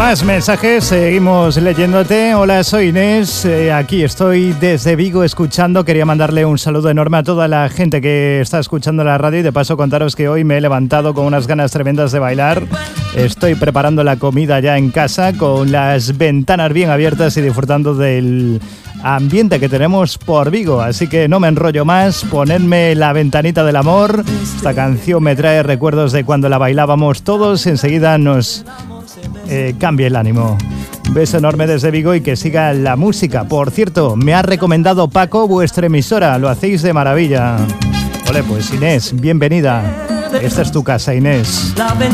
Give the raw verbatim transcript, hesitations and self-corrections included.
Más mensajes, seguimos leyéndote. Hola, soy Inés, eh, aquí estoy desde Vigo escuchando. Quería mandarle un saludo enorme a toda la gente que está escuchando la radio y de paso contaros que hoy me he levantado con unas ganas tremendas de bailar. Estoy preparando la comida ya en casa con las ventanas bien abiertas y disfrutando del ambiente que tenemos por Vigo, así que no me enrollo más, ponedme La Ventanita del Amor. Esta canción me trae recuerdos de cuando la bailábamos todos, enseguida nos eh, cambia el ánimo. Un beso enorme desde Vigo y que siga la música. Por cierto, me ha recomendado Paco vuestra emisora, lo hacéis de maravilla. Ole, pues Inés, bienvenida. Esta es tu casa, Inés.